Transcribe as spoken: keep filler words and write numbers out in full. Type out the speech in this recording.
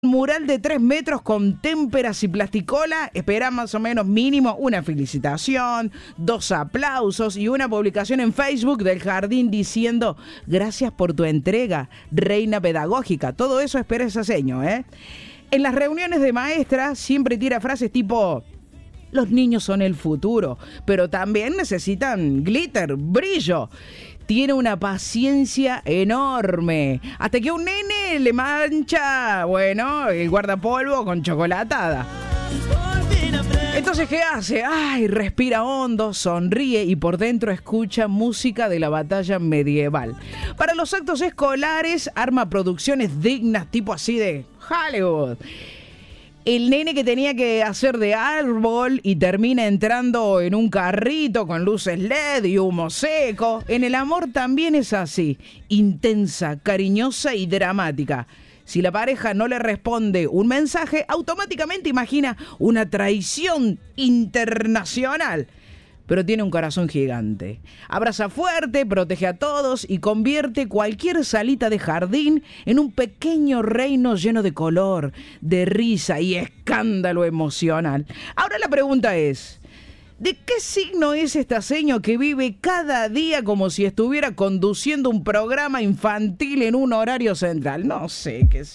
Mural de tres metros con témperas y plasticola, espera más o menos mínimo una felicitación, dos aplausos y una publicación en Facebook del jardín diciendo gracias por tu entrega, reina pedagógica. Todo eso espera ese seño, ¿eh? En las reuniones de maestras siempre tira frases tipo los niños son el futuro, pero también necesitan glitter, brillo. Tiene una paciencia enorme. Hasta que un nene le mancha, bueno, el guardapolvo con chocolatada. Entonces, ¿qué hace? Ay, respira hondo, sonríe y por dentro escucha música de la batalla medieval. Para los actos escolares, arma producciones dignas, tipo así de Hollywood. El nene que tenía que hacer de árbol y termina entrando en un carrito con luces L E D y humo seco. En el amor también es así, intensa, cariñosa y dramática. Si la pareja no le responde un mensaje, automáticamente imagina una traición internacional. Pero tiene un corazón gigante. Abraza fuerte, protege a todos y convierte cualquier salita de jardín en un pequeño reino lleno de color, de risa y escándalo emocional. Ahora la pregunta es, ¿de qué signo es esta seño que vive cada día como si estuviera conduciendo un programa infantil en un horario central? No sé qué